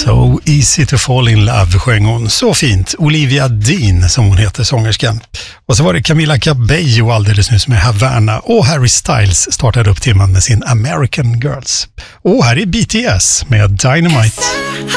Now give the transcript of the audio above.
So easy to fall in love sjöng hon. Så fint. Olivia Dean som hon heter, sångerskan. Och så var det Camila Cabello alldeles nyss med Havana. Och Harry Styles startade upp timman med sin American Girls. Och här är BTS med Dynamite.